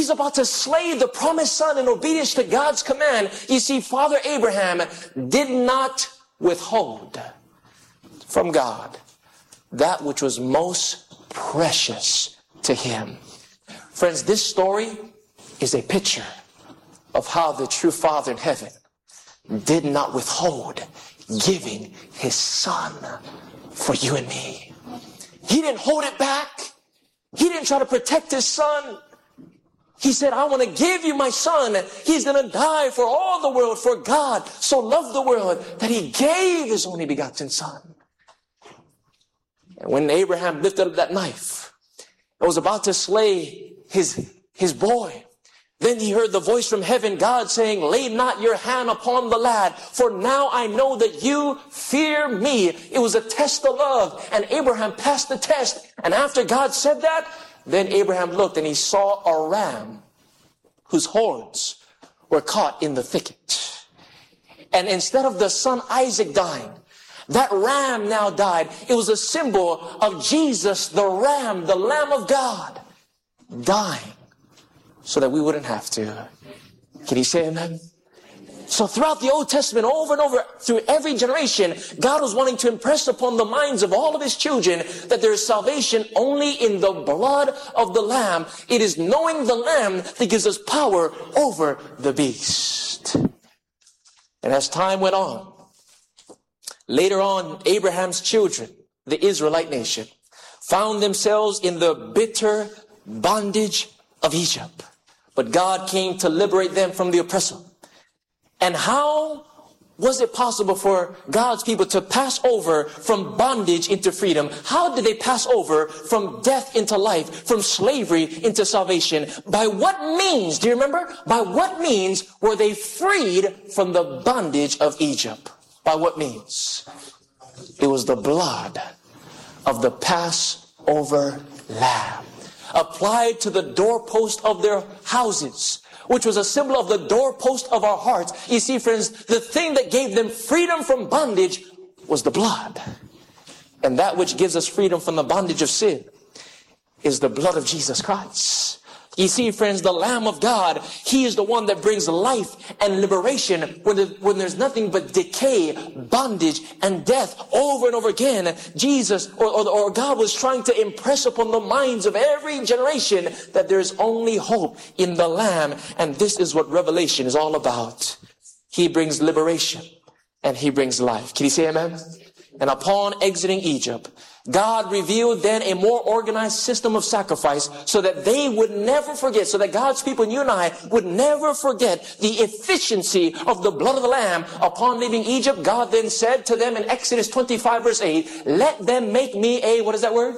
He's about to slay the promised son in obedience to God's command. You see, Father Abraham did not withhold from God that which was most precious to him. Friends, this story is a picture of how the true Father in heaven did not withhold giving his son for you and me. He didn't hold it back. He didn't try to protect his son. He said, I want to give you my son. He's going to die for all the world, for God so loved the world that he gave his only begotten son. And when Abraham lifted up that knife and was about to slay his boy, then he heard the voice from heaven, God saying, lay not your hand upon the lad, for now I know that you fear me. It was a test of love, and Abraham passed the test. And after God said that, then Abraham looked and he saw a ram whose horns were caught in the thicket. And instead of the son Isaac dying, that ram now died. It was a symbol of Jesus, the ram, the Lamb of God, dying so that we wouldn't have to. Can you say amen? So throughout the Old Testament, over and over, through every generation, God was wanting to impress upon the minds of all of his children that there is salvation only in the blood of the Lamb. It is knowing the Lamb that gives us power over the beast. And as time went on, later on, Abraham's children, the Israelite nation, found themselves in the bitter bondage of Egypt. But God came to liberate them from the oppressor. And how was it possible for God's people to pass over from bondage into freedom? How did they pass over from death into life, from slavery into salvation? By what means, do you remember? By what means were they freed from the bondage of Egypt? By what means? It was the blood of the Passover lamb applied to the doorpost of their houses, which was a symbol of the doorpost of our hearts. You see, friends, the thing that gave them freedom from bondage was the blood. And that which gives us freedom from the bondage of sin is the blood of Jesus Christ. You see, friends, the Lamb of God, he is the one that brings life and liberation when there's nothing but decay, bondage, and death. Over and over again, Jesus or God was trying to impress upon the minds of every generation that there's only hope in the Lamb. And this is what Revelation is all about. He brings liberation and he brings life. Can you say amen? And upon exiting Egypt, God revealed then a more organized system of sacrifice so that they would never forget, so that God's people and you and I would never forget the efficiency of the blood of the Lamb. Upon leaving Egypt, God then said to them in Exodus 25 verse 8, let them make me a, what is that word?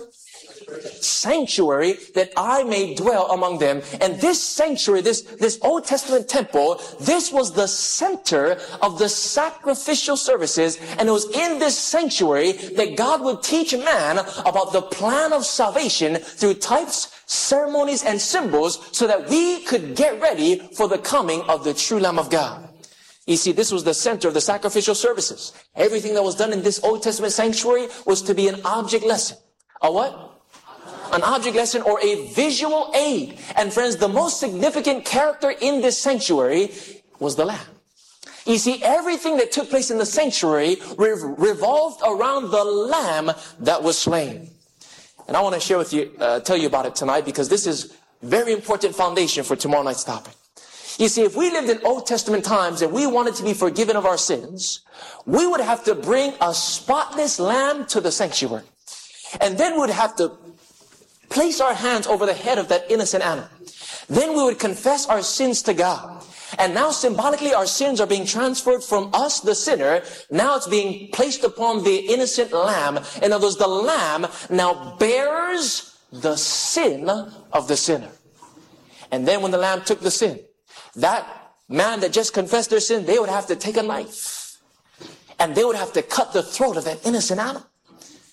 Sanctuary, that I may dwell among them. And this sanctuary, this Old Testament temple, this was the center of the sacrificial services. And it was in this sanctuary that God would teach man about the plan of salvation through types, ceremonies, and symbols, so that we could get ready for the coming of the true Lamb of God. You see, this was the center of the sacrificial services. Everything that was done in this Old Testament sanctuary was to be an object lesson. A what? An object lesson or a visual aid. And friends, the most significant character in this sanctuary was the Lamb. You see, everything that took place in the sanctuary revolved around the Lamb that was slain. And I want to share with you, tell you about it tonight, because this is very important foundation for tomorrow night's topic. You see, if we lived in Old Testament times and we wanted to be forgiven of our sins, we would have to bring a spotless lamb to the sanctuary. And then we'd have to place our hands over the head of that innocent animal. Then we would confess our sins to God. And now symbolically our sins are being transferred from us, the sinner. Now it's being placed upon the innocent lamb. In other words, the lamb now bears the sin of the sinner. And then when the lamb took the sin, that man that just confessed their sin, they would have to take a knife. And they would have to cut the throat of that innocent animal.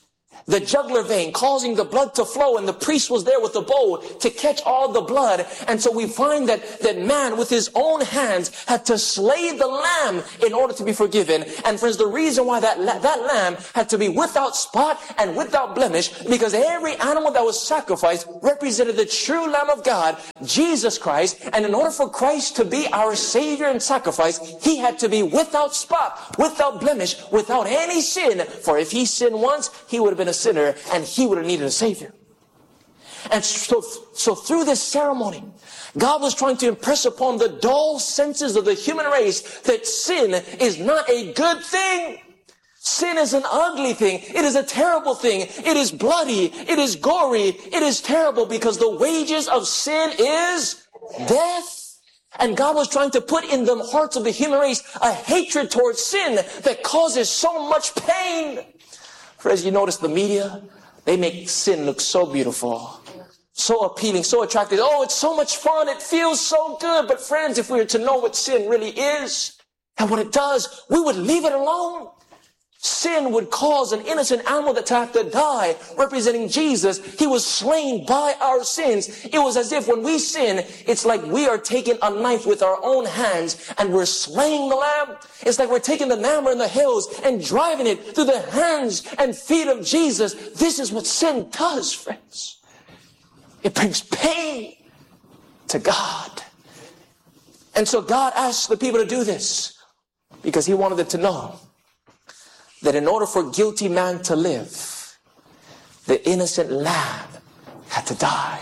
the jugular vein, causing the blood to flow, and the priest was there with the bowl to catch all the blood. And so we find that man with his own hands had to slay the lamb in order to be forgiven. And friends, the reason why that lamb had to be without spot and without blemish, because every animal that was sacrificed represented the true Lamb of God, Jesus Christ. And in order for Christ to be our Savior and sacrifice, he had to be without spot, without blemish, without any sin. For if he sinned once, he would have been a sinner, and he would have needed a Savior. And so through this ceremony, God was trying to impress upon the dull senses of the human race that sin is not a good thing. Sin is an ugly thing. It is a terrible thing. It is bloody. It is gory. It is terrible, because the wages of sin is death. And God was trying to put in the hearts of the human race a hatred towards sin that causes so much pain. For as you notice, the media, they make sin look so beautiful, so appealing, so attractive. Oh, it's so much fun. It feels so good. But friends, if we were to know what sin really is and what it does, we would leave it alone. Sin would cause an innocent animal to have to die, representing Jesus. He was slain by our sins. It was as if when we sin, it's like we are taking a knife with our own hands and we're slaying the lamb. It's like we're taking the lamb in the hills and driving it through the hands and feet of Jesus. This is what sin does, friends. It brings pain to God. And so God asked the people to do this because he wanted them to know that in order for guilty man to live, the innocent lamb had to die.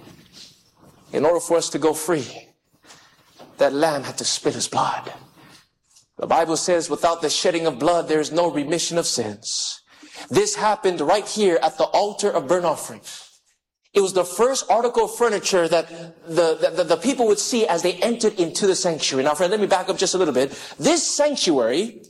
In order for us to go free, that lamb had to spit his blood. The Bible says without the shedding of blood, there is no remission of sins. This happened right here at the altar of burnt offering. It was the first article of furniture that the people would see as they entered into the sanctuary. Now, friend, let me back up just a little bit. This sanctuary,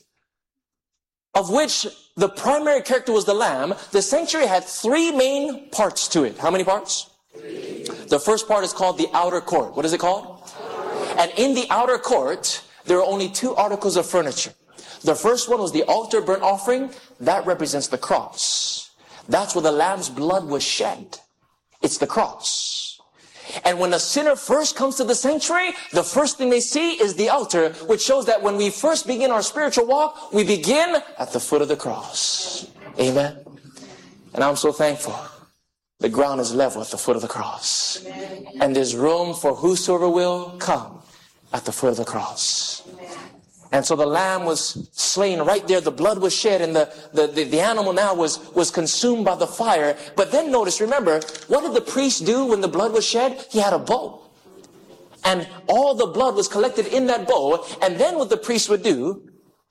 of which the primary character was the lamb, the sanctuary had three main parts to it. How many parts? Three. The first part is called the outer court. What is it called? And in the outer court, there are only two articles of furniture. The first one was the altar burnt offering. That represents the cross. That's where the lamb's blood was shed. It's the cross. And when a sinner first comes to the sanctuary, the first thing they see is the altar, which shows that when we first begin our spiritual walk, we begin at the foot of the cross. Amen. And I'm so thankful. The ground is level at the foot of the cross. And there's room for whosoever will come at the foot of the cross. And so the lamb was slain right there. The blood was shed, and the animal now was consumed by the fire. But then notice, remember, what did the priest do when the blood was shed? He had a bowl. And all the blood was collected in that bowl. And then what the priest would do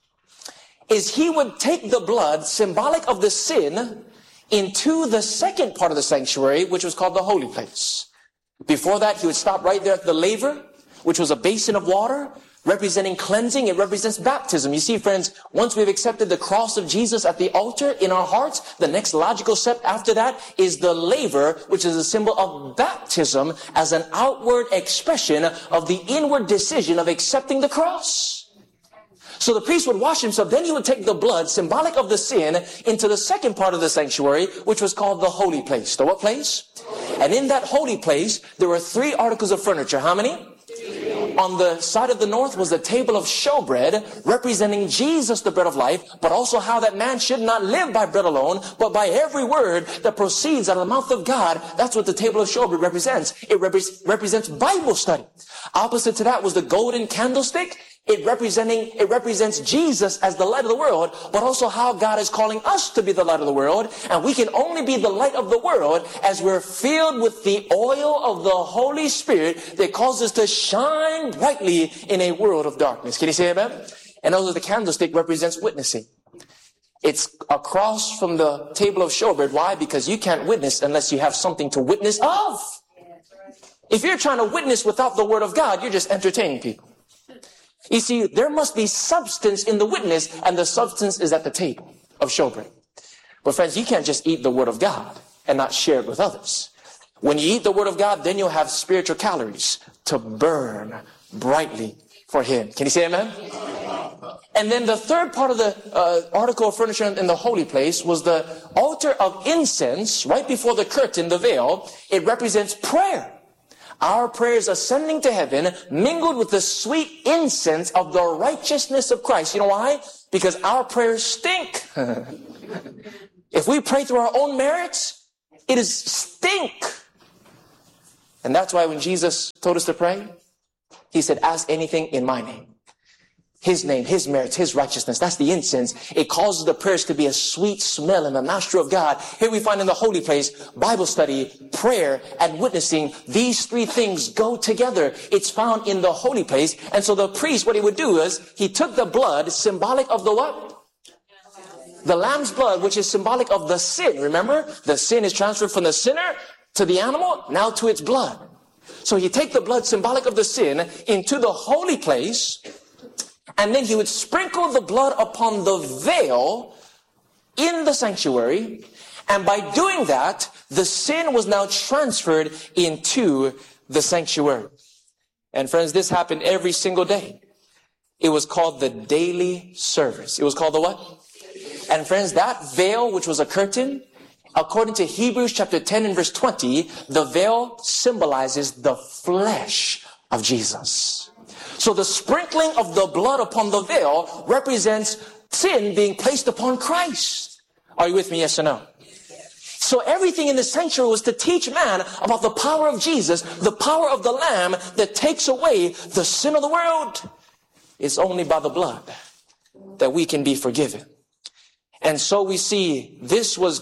is he would take the blood, symbolic of the sin, into the second part of the sanctuary, which was called the holy place. Before that, he would stop right there at the laver, which was a basin of water, representing cleansing. It represents baptism. You see, friends, once we've accepted the cross of Jesus at the altar in our hearts, the next logical step after that is the laver, which is a symbol of baptism as an outward expression of the inward decision of accepting the cross. So the priest would wash himself, then he would take the blood, symbolic of the sin, into the second part of the sanctuary, which was called the holy place. The what place? And in that holy place, there were three articles of furniture. How many? On the side of the north was the table of showbread, representing Jesus, the bread of life, but also how that man should not live by bread alone, but by every word that proceeds out of the mouth of God. That's what the table of showbread represents. It represents Bible study. Opposite to that was the golden candlestick. It represents Jesus as the light of the world, but also how God is calling us to be the light of the world. And we can only be the light of the world as we're filled with the oil of the Holy Spirit that causes us to shine brightly in a world of darkness. Can you say amen? And also the candlestick represents witnessing. It's across from the table of showbread. Why? Because you can't witness unless you have something to witness of. If you're trying to witness without the word of God, you're just entertaining people. You see, there must be substance in the witness, and the substance is at the table of showbread. But friends, you can't just eat the word of God and not share it with others. When you eat the word of God, then you'll have spiritual calories to burn brightly for him. Can you say amen? And then the third part of the article of furniture in the holy place was the altar of incense right before the curtain, the veil. It represents prayer. Our prayers ascending to heaven, mingled with the sweet incense of the righteousness of Christ. You know why? Because our prayers stink. If we pray through our own merits, it is stink. And that's why when Jesus told us to pray, he said, ask anything in my name. His name, his merits, his righteousness. That's the incense. It causes the prayers to be a sweet smell in the nostril of God. Here we find in the holy place, Bible study, prayer, and witnessing. These three things go together. It's found in the holy place. And so the priest, what he would do is, he took the blood, symbolic of the what? The lamb's blood, which is symbolic of the sin. Remember? The sin is transferred from the sinner to the animal, now to its blood. So you take the blood, symbolic of the sin, into the holy place, and then he would sprinkle the blood upon the veil in the sanctuary. And by doing that, the sin was now transferred into the sanctuary. And friends, this happened every single day. It was called the daily service. It was called the what? And friends, that veil, which was a curtain, according to Hebrews chapter 10 and verse 20, the veil symbolizes the flesh of Jesus. So the sprinkling of the blood upon the veil represents sin being placed upon Christ. Are you with me? Yes or no? So everything in the sanctuary was to teach man about the power of Jesus, the power of the Lamb that takes away the sin of the world. It's only by the blood that we can be forgiven. And so we see this was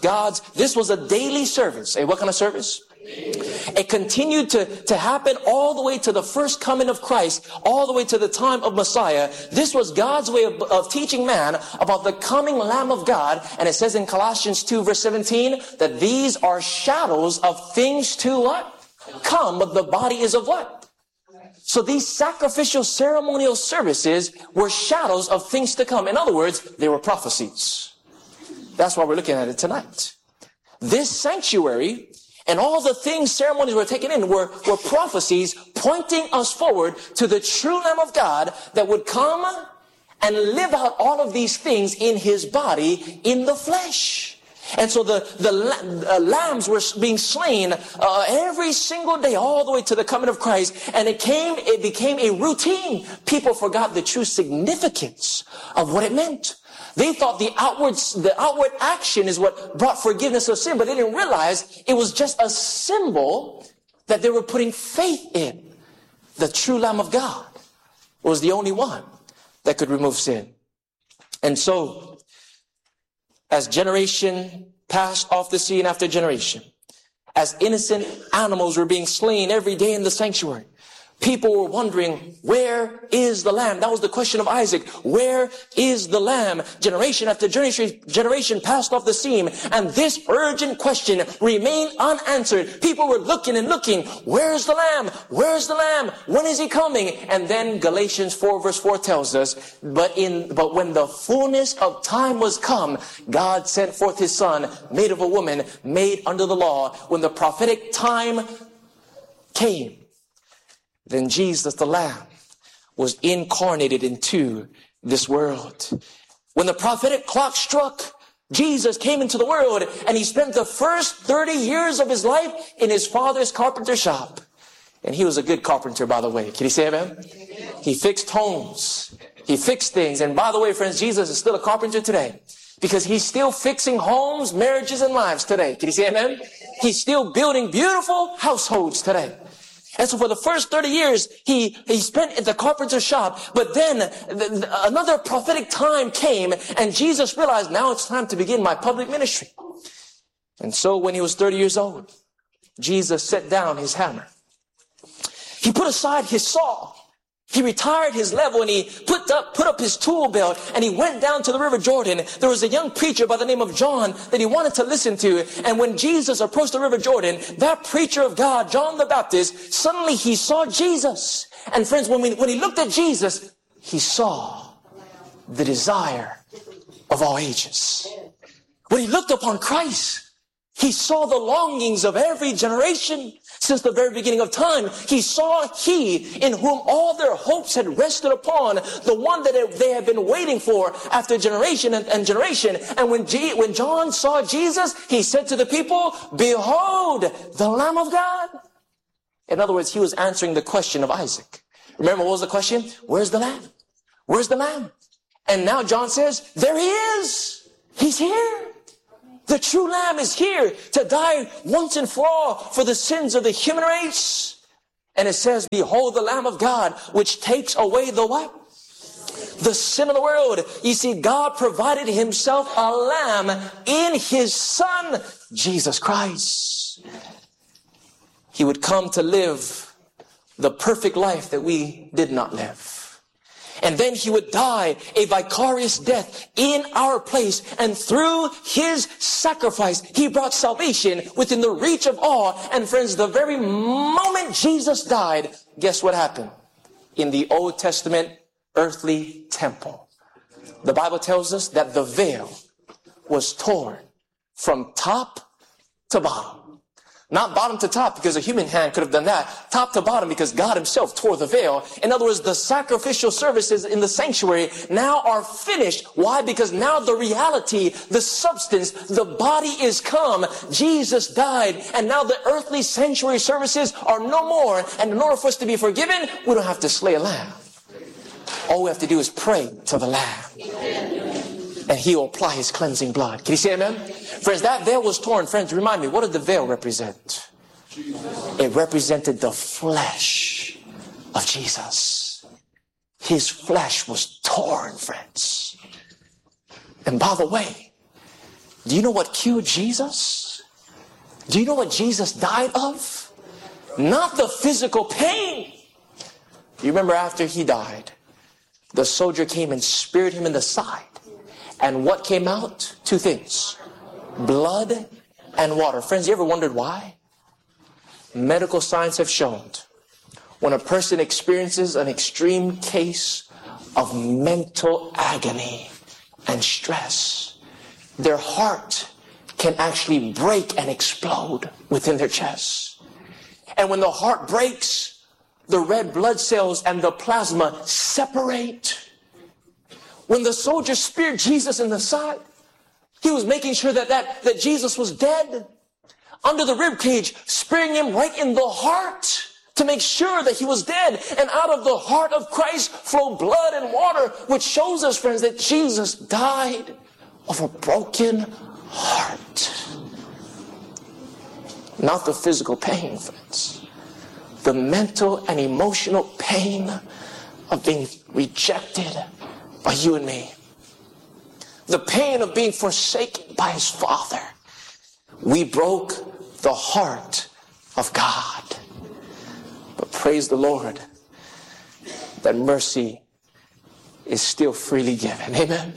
a daily service. What kind of service? It continued to happen all the way to the first coming of Christ, all the way to the time of Messiah. This was God's way of teaching man about the coming Lamb of God. And it says in Colossians 2 verse 17 that these are shadows of things to what? Come, but the body is of what? So these sacrificial ceremonial services were shadows of things to come. In other words, they were prophecies. That's why we're looking at it tonight. This sanctuary and all the things, ceremonies were taken in were prophecies pointing us forward to the true Lamb of God that would come and live out all of these things in his body in the flesh. And so the lambs were being slain every single day all the way to the coming of Christ. And it became a routine. People forgot the true significance of what it meant. They thought the outward action is what brought forgiveness of sin, but they didn't realize it was just a symbol that they were putting faith in. The true Lamb of God was the only one that could remove sin. And so, as generation passed off the scene after generation, as innocent animals were being slain every day in the sanctuary, people were wondering, where is the Lamb? That was the question of Isaac. Where is the Lamb? Generation after generation passed off the scene, and this urgent question remained unanswered. People were looking and looking. Where's the Lamb? Where's the Lamb? When is he coming? And then Galatians 4 verse 4 tells us, but when the fullness of time was come, God sent forth his Son, made of a woman, made under the law. When the prophetic time came, then Jesus, the Lamb, was incarnated into this world. When the prophetic clock struck, Jesus came into the world, and he spent the first 30 years of his life in his father's carpenter shop. And he was a good carpenter, by the way. Can you say amen? He fixed homes. He fixed things. And by the way, friends, Jesus is still a carpenter today, because he's still fixing homes, marriages, and lives today. Can you say amen? He's still building beautiful households today. And so for the first 30 years, he spent at the carpenter's shop. But then another prophetic time came, and Jesus realized, now it's time to begin my public ministry. And so when he was 30 years old, Jesus set down his hammer. He put aside his saw. He retired his level, and he put up his tool belt, and he went down to the River Jordan. There was a young preacher by the name of John that he wanted to listen to. And when Jesus approached the River Jordan, that preacher of God, John the Baptist, suddenly he saw Jesus. And friends, when he looked at Jesus, he saw the desire of all ages. When he looked upon Christ, he saw the longings of every generation. Since the very beginning of time, he saw he in whom all their hopes had rested upon, the one that they had been waiting for after generation and generation. And when John saw Jesus, he said to the people, behold, the Lamb of God. In other words, he was answering the question of Isaac. Remember, what was the question? Where's the Lamb? Where's the Lamb? And now John says, there he is. He's here. The true Lamb is here to die once and for all for the sins of the human race. And it says, behold the Lamb of God, which takes away the what? The sin of the world. You see, God provided himself a lamb in his Son, Jesus Christ. He would come to live the perfect life that we did not live. And then he would die a vicarious death in our place. And through his sacrifice, he brought salvation within the reach of all. And friends, the very moment Jesus died, guess what happened? In the Old Testament earthly temple, the Bible tells us that the veil was torn from top to bottom. Not bottom to top, because a human hand could have done that. Top to bottom, because God himself tore the veil. In other words, the sacrificial services in the sanctuary now are finished. Why? Because now the reality, the substance, the body is come. Jesus died, and now the earthly sanctuary services are no more. And in order for us to be forgiven, we don't have to slay a lamb. All we have to do is pray to the Lamb. And he will apply his cleansing blood. Can you say amen? Friends, that veil was torn. Friends, remind me, what did the veil represent? It represented the flesh of Jesus. His flesh was torn, friends. And by the way, do you know what killed Jesus? Do you know what Jesus died of? Not the physical pain. You remember after he died, the soldier came and speared him in the side. And what came out? Two things. Blood and water. Friends, you ever wondered why? Medical science have shown when a person experiences an extreme case of mental agony and stress, their heart can actually break and explode within their chest. And when the heart breaks, the red blood cells and the plasma separate. When the soldier speared Jesus in the side, he was making sure that Jesus was dead. Under the rib cage, spearing him right in the heart to make sure that he was dead. And out of the heart of Christ flowed blood and water, which shows us, friends, that Jesus died of a broken heart. Not the physical pain, friends. The mental and emotional pain of being rejected by you and me. The pain of being forsaken by his Father. We broke the heart of God. But praise the Lord that mercy is still freely given. Amen?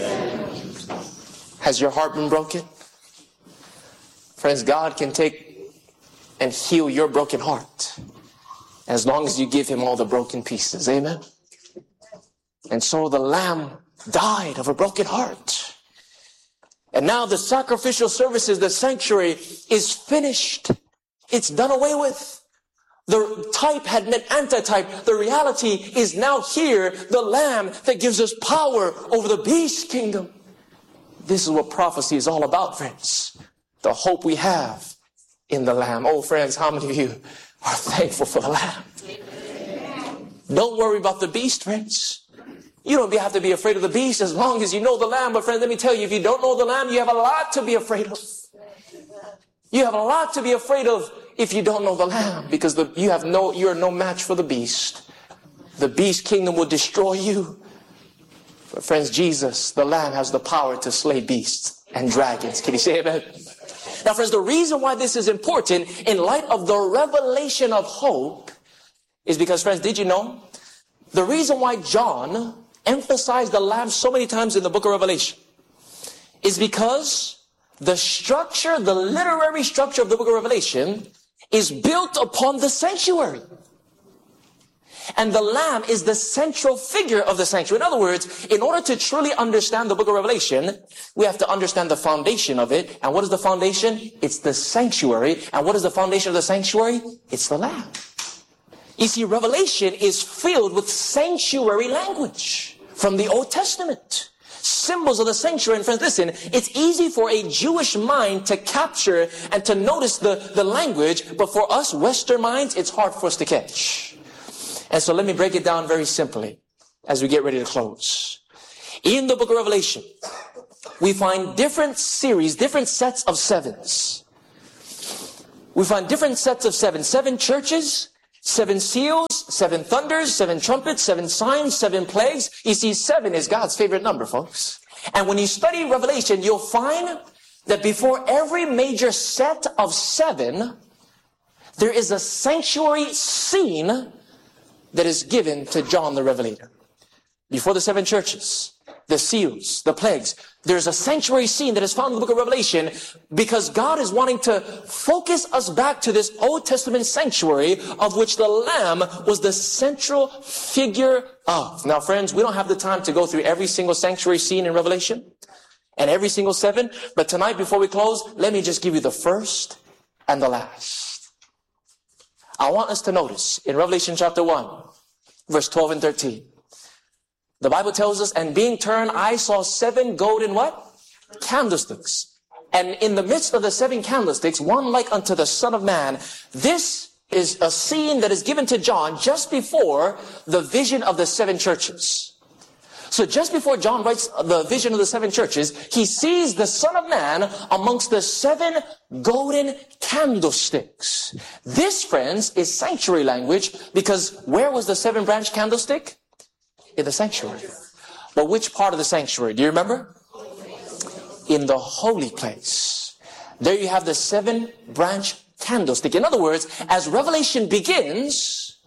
Has your heart been broken? Friends, God can take and heal your broken heart as long as you give him all the broken pieces. Amen? And so the Lamb died of a broken heart. And now the sacrificial services, the sanctuary is finished. It's done away with. The type had met antitype. The reality is now here, the Lamb that gives us power over the beast kingdom. This is what prophecy is all about, friends. The hope we have in the Lamb. Oh, friends, how many of you are thankful for the Lamb? Don't worry about the beast, friends. You don't have to be afraid of the beast as long as you know the Lamb. But friends, let me tell you, if you don't know the Lamb, you have a lot to be afraid of. You have a lot to be afraid of if you don't know the Lamb, because you are no match for the beast. The beast kingdom will destroy you. But friends, Jesus, the Lamb, has the power to slay beasts and dragons. Can you say amen? Now, friends, the reason why this is important in light of the revelation of hope is because, friends, did you know? The reason why John emphasized the Lamb so many times in the book of Revelation is because the structure, the literary structure of the book of Revelation is built upon the sanctuary. And the Lamb is the central figure of the sanctuary. In other words, in order to truly understand the book of Revelation, we have to understand the foundation of it. And what is the foundation? It's the sanctuary. And what is the foundation of the sanctuary? It's the Lamb. You see, Revelation is filled with sanctuary language from the Old Testament. Symbols of the sanctuary. And friends, listen, it's easy for a Jewish mind to capture and to notice the language, but for us Western minds, it's hard for us to catch. And so let me break it down very simply as we get ready to close. In the book of Revelation, we find different series, different sets of sevens. We find different sets of seven. 7 churches, 7 seals, 7 thunders, 7 trumpets, 7 signs, 7 plagues. You see, 7 is God's favorite number, folks. And when you study Revelation, you'll find that before every major set of 7, there is a sanctuary scene that is given to John the Revelator. Before the 7 churches, the seals, the plagues, there's a sanctuary scene that is found in the book of Revelation because God is wanting to focus us back to this Old Testament sanctuary of which the Lamb was the central figure of. Now, friends, we don't have the time to go through every single sanctuary scene in Revelation and every single 7, but tonight before we close, let me just give you the first and the last. I want us to notice in Revelation chapter 1, verse 12 and 13. The Bible tells us, and being turned, I saw 7 golden what? Candlesticks. And in the midst of the 7 candlesticks, one like unto the Son of Man. This is a scene that is given to John just before the vision of the 7 churches. So just before John writes the vision of the 7 churches, he sees the Son of Man amongst the 7 golden candlesticks. This, friends, is sanctuary language because where was the 7-branch candlestick? In the sanctuary. But which part of the sanctuary? Do you remember? In the holy place. There you have the 7-branch candlestick. In other words, as Revelation begins,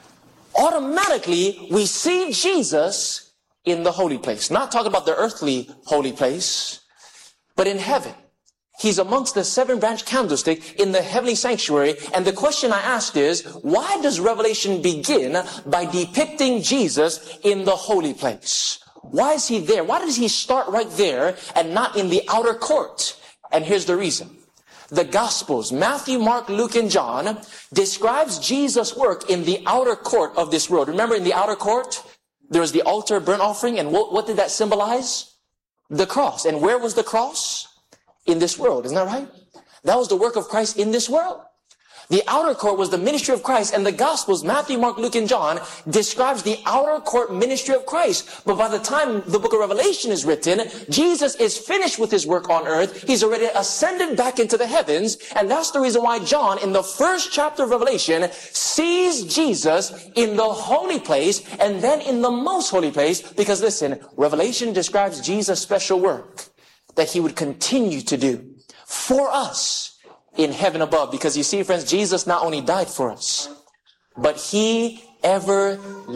automatically we see Jesus in the holy place. Not talking about the earthly holy place, but in heaven. He's amongst the 7-branch candlestick in the heavenly sanctuary. And the question I asked is, why does Revelation begin by depicting Jesus in the holy place? Why is he there? Why does he start right there and not in the outer court? And here's the reason. The Gospels, Matthew, Mark, Luke, and John, describes Jesus' work in the outer court of this world. Remember, in the outer court, there was the altar, burnt offering, and what did that symbolize? The cross. And where was the cross? In this world, isn't that right? That was the work of Christ in this world. The outer court was the ministry of Christ, and the Gospels, Matthew, Mark, Luke, and John, describes the outer court ministry of Christ. But by the time the book of Revelation is written, Jesus is finished with his work on earth. He's already ascended back into the heavens, and that's the reason why John, in the first chapter of Revelation, sees Jesus in the holy place, and then in the most holy place, because listen, Revelation describes Jesus' special work that he would continue to do for us in heaven above. Because you see, friends, Jesus not only died for us, but he ever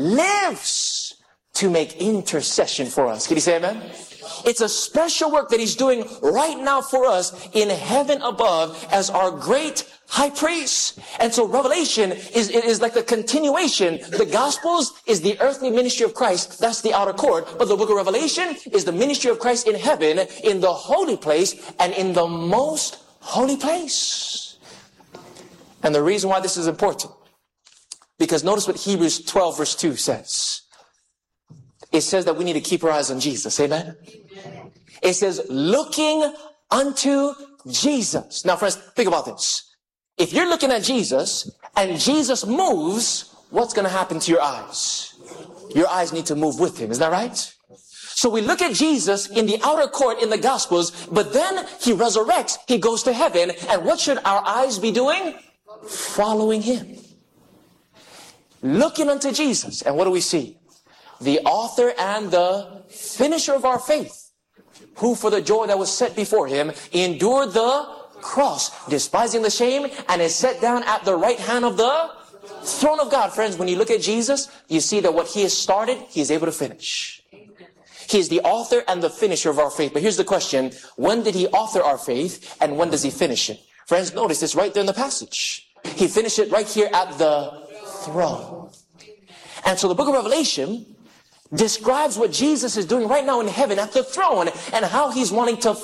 lives to make intercession for us. Can you say amen? It's a special work that he's doing right now for us in heaven above as our great high priest. And so Revelation is like the continuation. The Gospels is the earthly ministry of Christ. That's the outer court. But the book of Revelation is the ministry of Christ in heaven, in the holy place, and in the most holy place. And the reason why this is important, because notice what Hebrews 12 verse 2 says. It says that we need to keep our eyes on Jesus. Amen? It says, looking unto Jesus. Now, friends, think about this. If you're looking at Jesus and Jesus moves, what's going to happen to your eyes? Your eyes need to move with him. Isn't that right? So we look at Jesus in the outer court in the Gospels, but then he resurrects. He goes to heaven. And what should our eyes be doing? Following him. Looking unto Jesus. And what do we see? The author and the finisher of our faith, who for the joy that was set before him endured the cross, despising the shame, and is set down at the right hand of the throne of God. Friends, when you look at Jesus, you see that what he has started, he is able to finish. He is the author and the finisher of our faith. But here's the question. When did he author our faith, and when does he finish it? Friends, notice it's right there in the passage. He finished it right here at the throne. And so the book of Revelation describes what Jesus is doing right now in heaven at the throne and how he's wanting to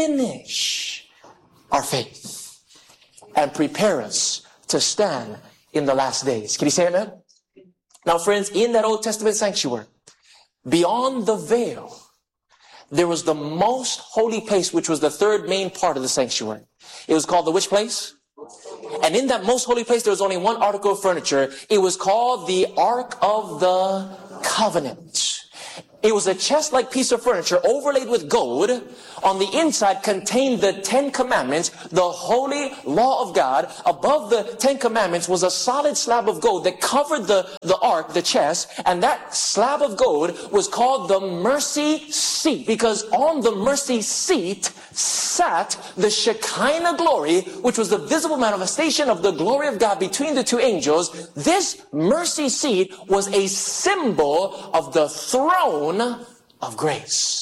finish our faith and prepare us to stand in the last days. Can you say amen? Now, friends, in that Old Testament sanctuary, beyond the veil, there was the most holy place, which was the third main part of the sanctuary. It was called the which place? And in that most holy place, there was only one article of furniture. It was called the Ark of the Covenant. It was a chest-like piece of furniture overlaid with gold. On the inside contained the 10 Commandments, the holy law of God. Above the 10 Commandments was a solid slab of gold that covered the ark, the chest. And that slab of gold was called the mercy seat, because on the mercy seat sat the Shekinah glory, which was the visible manifestation of the glory of God between the two angels. This mercy seat was a symbol of the throne of grace.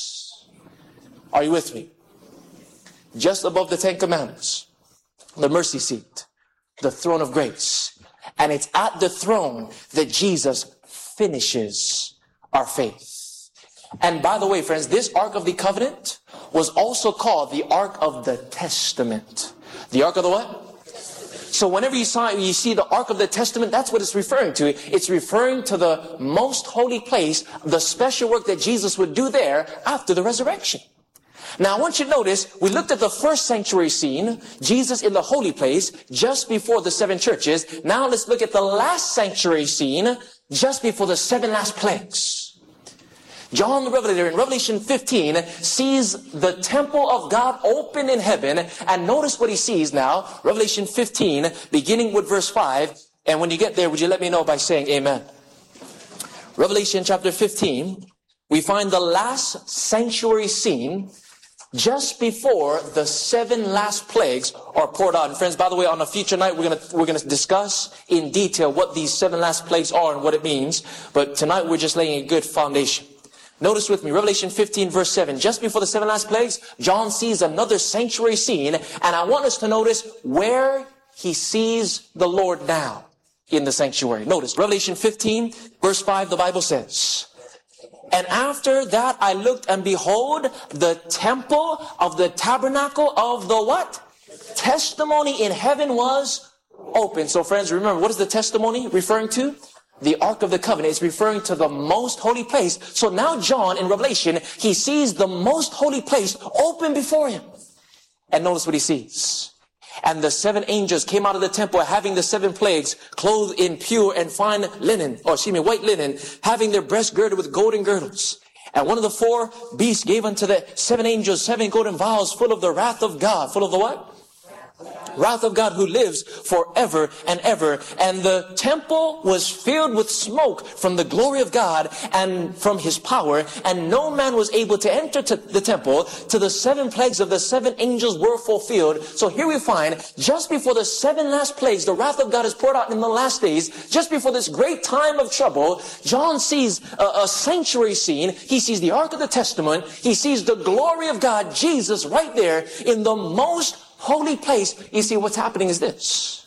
Are you with me? Just above the 10 Commandments, the mercy seat, the throne of grace. And it's at the throne that Jesus finishes our faith. And by the way, friends, this Ark of the Covenant was also called the Ark of the Testament. The Ark of the what? So whenever you see the Ark of the Testament, that's what it's referring to. It's referring to the most holy place, the special work that Jesus would do there after the resurrection. Now I want you to notice, we looked at the first sanctuary scene, Jesus in the holy place, just before the 7 churches. Now let's look at the last sanctuary scene, just before the 7 last plagues. John the Revelator in Revelation 15 sees the temple of God open in heaven, and notice what he sees now. Revelation 15, beginning with verse 5, and when you get there, would you let me know by saying amen? Revelation chapter 15, we find the last sanctuary scene just before the 7 last plagues are poured out. And friends, by the way, on a future night, we're going to discuss in detail what these 7 last plagues are and what it means. But tonight, we're just laying a good foundation. Notice with me, Revelation 15 verse 7. Just before the 7 last plagues, John sees another sanctuary scene. And I want us to notice where he sees the Lord now in the sanctuary. Notice, Revelation 15 verse 5, the Bible says, "And after that I looked, and behold, the temple of the tabernacle of the what? Testimony in heaven was open." So friends, remember, what is the testimony referring to? The Ark of the Covenant is referring to the most holy place. So now John in Revelation, he sees the most holy place open before him. And notice what he sees. "And the 7 angels came out of the temple, having the 7 plagues, clothed in pure and fine linen, white linen, having their breasts girded with golden girdles. And one of the 4 beasts gave unto the 7 angels 7 golden vials full of the wrath of God." Full of the what? Wrath of God, who lives forever and ever. "And the temple was filled with smoke from the glory of God and from his power. And no man was able to enter to the temple till the 7 plagues of the 7 angels were fulfilled." So here we find, just before the 7 last plagues, the wrath of God is poured out in the last days. Just before this great time of trouble, John sees a sanctuary scene. He sees the Ark of the Testament. He sees the glory of God, Jesus, right there in the most holy place. You see, what's happening is this.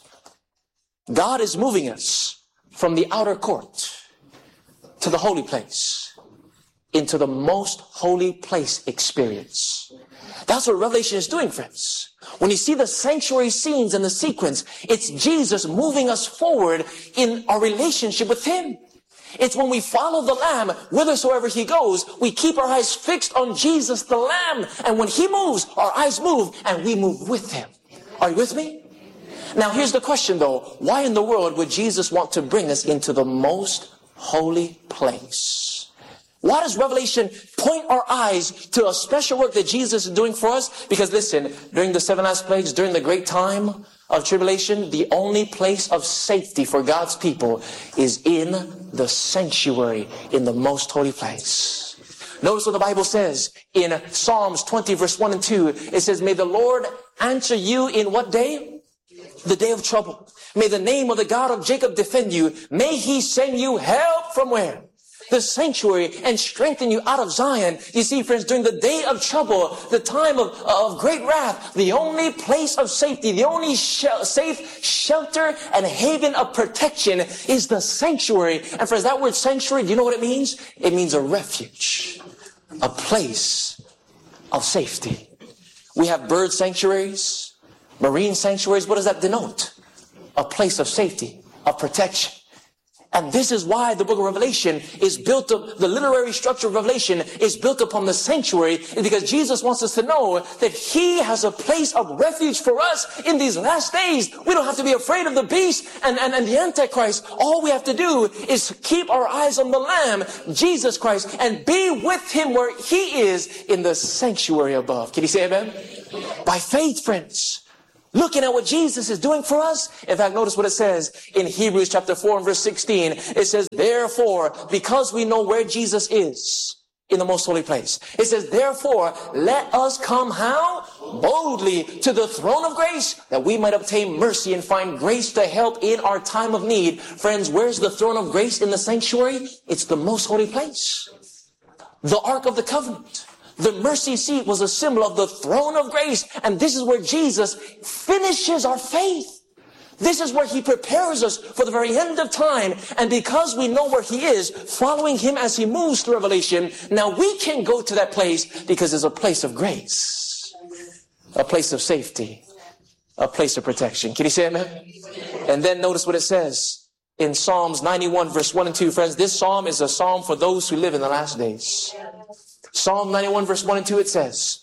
God is moving us from the outer court to the holy place, into the most holy place experience. That's what Revelation is doing, friends. When you see the sanctuary scenes and the sequence, it's Jesus moving us forward in our relationship with him. It's when we follow the Lamb, whithersoever he goes, we keep our eyes fixed on Jesus, the Lamb. And when he moves, our eyes move, and we move with him. Are you with me? Now here's the question though. Why in the world would Jesus want to bring us into the most holy place? Why does Revelation point our eyes to a special work that Jesus is doing for us? Because listen, during the 7 last plagues, during the great time of tribulation, the only place of safety for God's people is in the sanctuary, in the most holy place. Notice what the Bible says in Psalms 20 verse 1 and 2. It says, "May the Lord answer you in what day? The day of trouble. May the name of the God of Jacob defend you. May he send you help" from where? the sanctuary and strengthen you out of Zion. You see, friends, during the day of trouble, the time of great wrath, the only place of safety, the only safe shelter and haven of protection is the sanctuary. And friends, that word sanctuary, do you know what it means? It means a refuge, a place of safety. We have bird sanctuaries, marine sanctuaries. What does that denote? A place of safety, of protection. And this is why the book of Revelation is built up, the literary structure of Revelation is built upon the sanctuary, is because Jesus wants us to know that He has a place of refuge for us in these last days. We don't have to be afraid of the beast and the Antichrist. All we have to do is keep our eyes on the Lamb, Jesus Christ, and be with Him where He is in the sanctuary above. Can you say amen? By faith, friends. Looking at what Jesus is doing for us. In fact, notice what it says in Hebrews chapter 4 and verse 16. It says, therefore, because we know where Jesus is in the most holy place. It says, therefore, let us come how? Boldly to the throne of grace, that we might obtain mercy and find grace to help in our time of need. Friends, where's the throne of grace in the sanctuary? It's the most holy place. The Ark of the Covenant. The mercy seat was a symbol of the throne of grace. And this is where Jesus finishes our faith. This is where He prepares us for the very end of time. And because we know where He is, following Him as He moves through Revelation, now we can go to that place because it's a place of grace, a place of safety, a place of protection. Can you say amen? And then notice what it says in Psalms 91 verse 1 and 2. Friends, this psalm is a psalm for those who live in the last days. Psalm 91 verse 1 and 2, it says,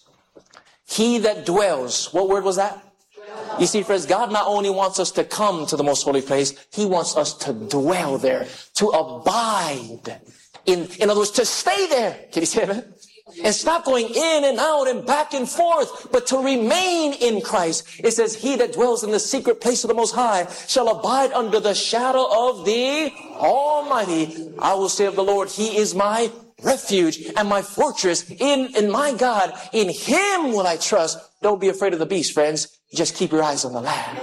He that dwells, what word was that? You see, friends, God not only wants us to come to the most holy place, He wants us to dwell there, to abide. In other words, to stay there. Can you say that? And stop going in and out and back and forth, but to remain in Christ. It says, He that dwells in the secret place of the Most High shall abide under the shadow of the Almighty. I will say of the Lord, He is my refuge and my fortress, in my God, in Him will I trust. Don't be afraid of the beast, friends. Just keep your eyes on the Lamb.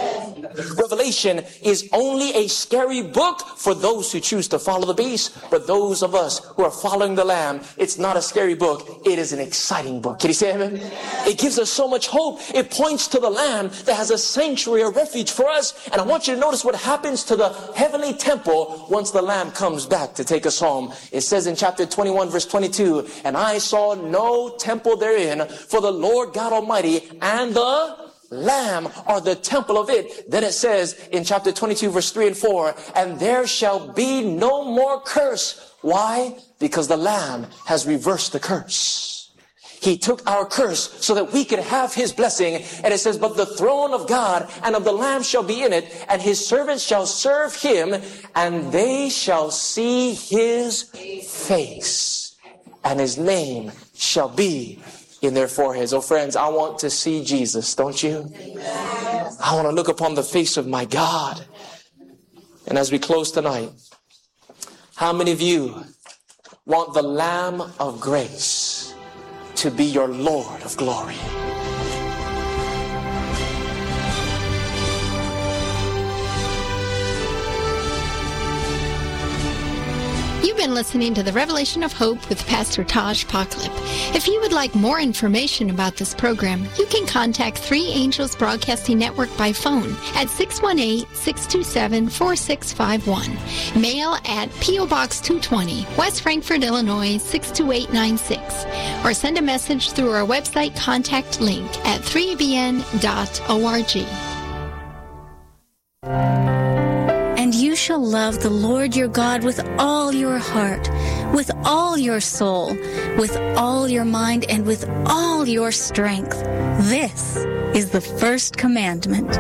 Revelation is only a scary book for those who choose to follow the beast, but those of us who are following the Lamb, it's not a scary book. It is an exciting book. Can you say amen? It gives us so much hope. It points to the Lamb that has a sanctuary, a refuge for us. And I want you to notice what happens to the heavenly temple once the Lamb comes back to take us home. It says in chapter 21 verse 22, and I saw no temple therein, for the Lord God Almighty and the Lamb are the temple of it. Then it says in chapter 22 verse 3 and 4, and there shall be no more curse. Why? Because the Lamb has reversed the curse. He took our curse so that we could have His blessing. And it says, but the throne of God and of the Lamb shall be in it, and His servants shall serve Him, and they shall see His face, and His name shall be in their foreheads. Oh, friends, I want to see Jesus, don't you? I want to look upon the face of my God. And as we close tonight, how many of you want the Lamb of grace to be your Lord of glory? You've been listening to the Revelation of Hope with Pastor Taj Poklip. If you would like more information about this program, you can contact Three Angels Broadcasting Network by phone at 618-627-4651. Mail at P.O. Box 220, West Frankfort, Illinois 62896. Or send a message through our website contact link at 3bn.org. And you shall love the Lord your God with all your heart, with all your soul, with all your mind, and with all your strength. This is the first commandment.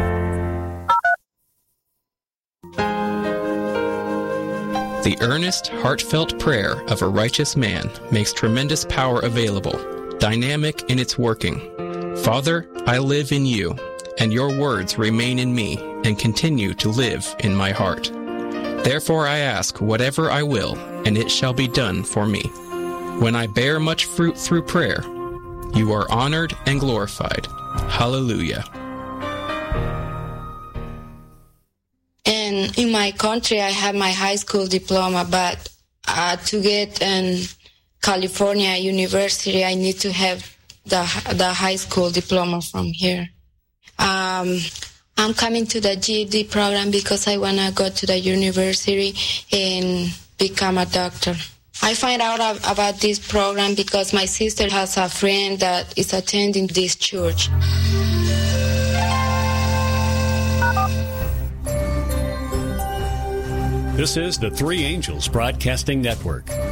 The earnest, heartfelt prayer of a righteous man makes tremendous power available, dynamic in its working. Father, I live in you, and your words remain in me and continue to live in my heart. Therefore I ask whatever I will, and it shall be done for me. When I bear much fruit through prayer, you are honored and glorified. Hallelujah. And in my country, I have my high school diploma, but to get in California University, I need to have the high school diploma from here. I'm coming to the GED program because I want to go to the university and become a doctor. I find out about this program because my sister has a friend that is attending this church. This is the Three Angels Broadcasting Network.